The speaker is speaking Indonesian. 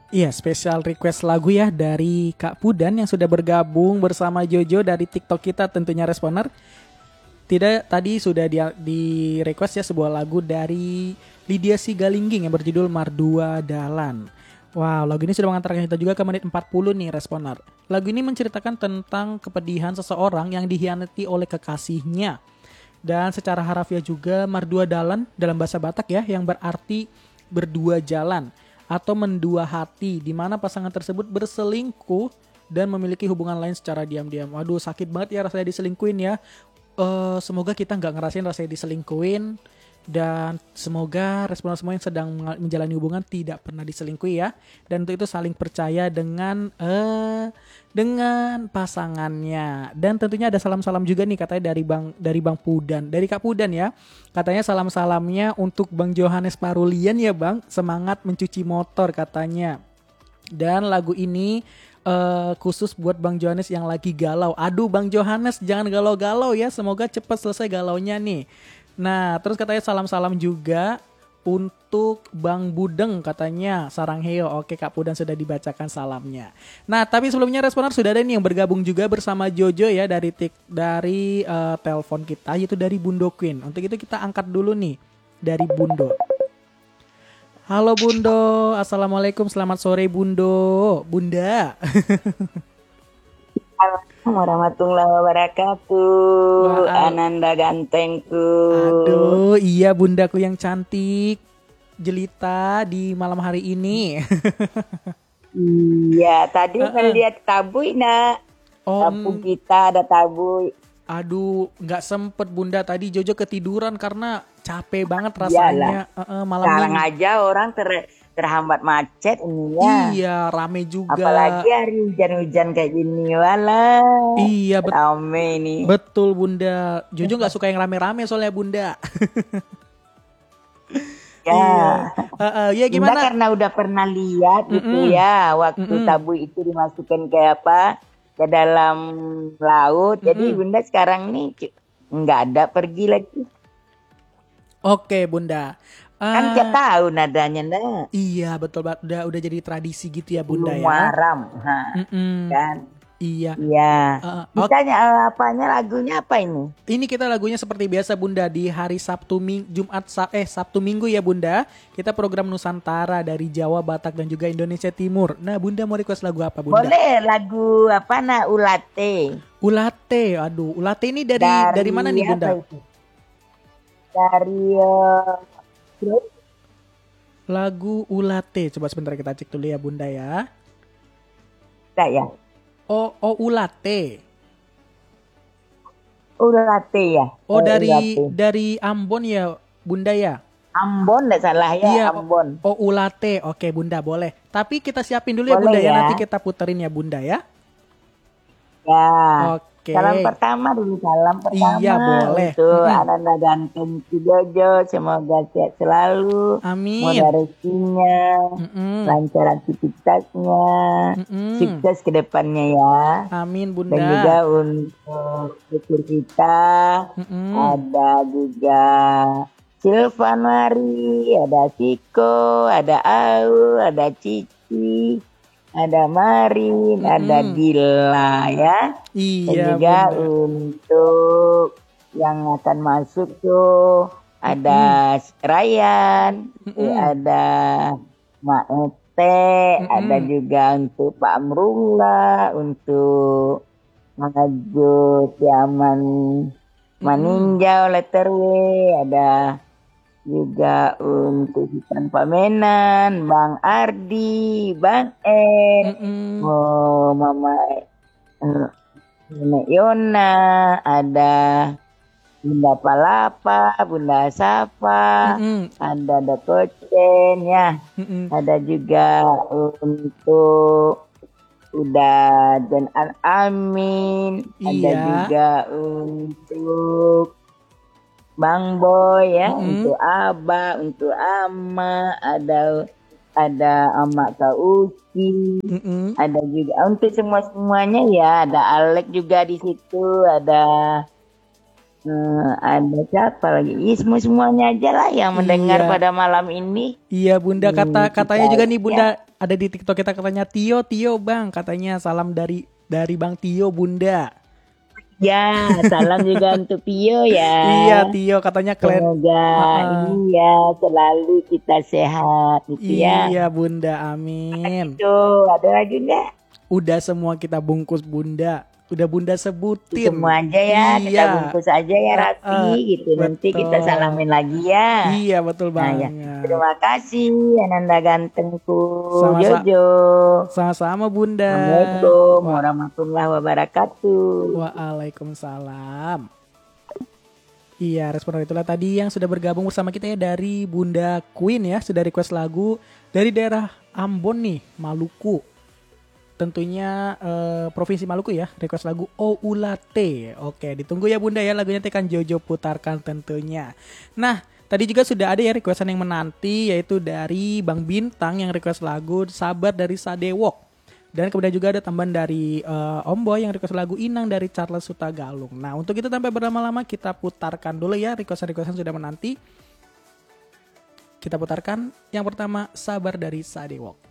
Iya, spesial request lagu ya dari Kak Pudan yang sudah bergabung bersama Jojo dari TikTok kita tentunya Responer. Tidak, tadi sudah di request ya sebuah lagu dari Lydia Sigalingging yang berjudul Mardua Dalan. Wow, lagu ini sudah mengantarkan kita juga ke menit 40 nih Responer. Lagu ini menceritakan tentang kepedihan seseorang yang dikhianati oleh kekasihnya. Dan secara harafiah juga Mardua Dalan dalam bahasa Batak ya yang berarti berdua jalan atau mendua hati, di mana pasangan tersebut berselingkuh dan memiliki hubungan lain secara diam-diam. Waduh, sakit banget ya rasanya diselingkuin ya. Semoga kita nggak ngerasain rasanya diselingkuin, dan semoga respon semua yang sedang menjalani hubungan tidak pernah diselingkuhi ya. Dan untuk itu saling percaya dengan pasangannya. Dan tentunya ada salam-salam juga nih katanya dari Bang Pudan, dari Kak Pudan ya. Katanya salam-salamnya untuk Bang Johannes Parulian ya Bang, semangat mencuci motor katanya. Dan lagu ini khusus buat Bang Johannes yang lagi galau. Aduh Bang Johannes jangan galau-galau ya, semoga cepat selesai galaunya nih. Nah terus katanya salam-salam juga untuk Bang Budeng katanya Sarangheo. Oke Kak Pudan sudah dibacakan salamnya. Nah tapi sebelumnya Responer sudah ada nih yang bergabung juga bersama Jojo ya dari telepon kita, yaitu dari Bundo Queen. Untuk itu kita angkat dulu nih dari Bundo. Halo Bundo, Assalamualaikum, selamat sore Bundo, Bunda. Assalamualaikum warahmatullahi wabarakatuh. Ananda gantengku. Aduh, iya bundaku yang cantik, jelita di malam hari ini. Iya, tadi melihat tabuy nak. Tabu kita ada tabuy. Aduh, nggak sempet Bunda, tadi Jojo ketiduran karena capek banget rasanya. Malam sekarang ini aja orang terhambat macet ininya. Iya, rame juga. Apalagi hari hujan-hujan kayak gini, wala. Iya, rame nih. Betul Bunda. Jojo nggak suka yang rame-rame soalnya Bunda. Ya, ya gimana? Bunda karena udah pernah lihat gitu ya, waktu tabuy itu dimasukkan kayak apa? Ke dalam laut. Jadi Bunda sekarang nih nggak ada pergi lagi. Oke Bunda. Kan tiap tahun adanya nah. Iya betul banget. Udah jadi tradisi gitu ya Bunda ya. Muharram. Kan. Iya. Iya. Ditanya apanya lagunya apa ini? Ini kita lagunya seperti biasa Bunda di hari Sabtu Sabtu Minggu ya Bunda. Kita program Nusantara dari Jawa, Batak dan juga Indonesia Timur. Nah Bunda mau request lagu apa Bunda? Boleh lagu apa nak Ulate. Ulate. Aduh, Ulate ini dari mana nih Bunda? Dari lagu Ulate. Coba sebentar kita cek dulu ya Bunda ya. Tidak ya. Oh Ulate. Ulate ya. Oh dari Ambon ya Bunda ya. Ambon enggak salah ya, iya, Ambon. Oh Ulate. Oke Bunda boleh. Tapi kita siapin dulu ya Bunda ya. Nanti kita puterin ya Bunda ya. Ya. Oke. Salam pertama dulu, salam pertama. Iya boleh. Untuk Ananda ganteng Jojo, semoga sehat selalu. Amin. Semoga rezekinya, lancar aktivitasnya, sukses ke depannya ya. Amin Bunda. Dan juga untuk struktur kita, ada juga Silvanari, ada Siko, ada Au, ada Cici. Ada Marin, ada Dila ya. Iya. Dan juga untuk yang akan masuk tuh ada Ryan, ada Mak Ete, ada juga untuk Pak Amrullah, untuk Maju Tiaman Maninjau letter W, ada juga untuk Hitan Pamenan, Bang Ardi, Bang Mama Nenek Yona, ada Bunda Palapa, Bunda Sapa, ada Dakocen ya, ada juga untuk udah dan Amin, ada juga untuk Bang Boy ya, untuk Abah, untuk Ama, ada Ama Kak Uci, ada juga untuk semuanya ya, ada Alek juga di situ, ada siapa lagi? Semuanya aja lah yang mendengar pada malam ini. Iya Bunda, katanya juga nih Bunda, ada di TikTok kita katanya Tio Bang, katanya salam dari Bang Tio Bunda. Ya, salam juga untuk Tio ya. Iya Tio katanya kalian. Semoga iya selalu kita sehat gitu ya. Iya Bunda, amin. Itu ada lagi enggak? Udah semua kita bungkus Bunda. Udah Bunda sebutin. Semua aja ya, kita Iya. bungkus aja ya rapi gitu. Nanti betul. kita salamin lagi ya. Iya betul banget. Terima kasih Ananda gantengku Sama-sama. Jojo. Sama-sama Bunda. Assalamualaikum warahmatullahi wabarakatuh. Waalaikumsalam. Iya, responer itulah tadi yang sudah bergabung bersama kita ya dari Bunda Queen ya, sudah request lagu dari daerah Ambon nih, Maluku. Tentunya Provinsi Maluku ya, request lagu O Ulate. Oke, ditunggu ya Bunda ya, lagunya akan Jojo putarkan tentunya. Nah, tadi juga sudah ada ya requestan yang menanti, yaitu dari Bang Bintang yang request lagu Sabar dari Sadewok. Dan kemudian juga ada tambahan dari Om Boy yang request lagu Inang dari Charles Sutagalung. Nah, untuk itu tanpa berlama-lama kita putarkan dulu ya requestan sudah menanti. Kita putarkan yang pertama Sabar dari Sadewok.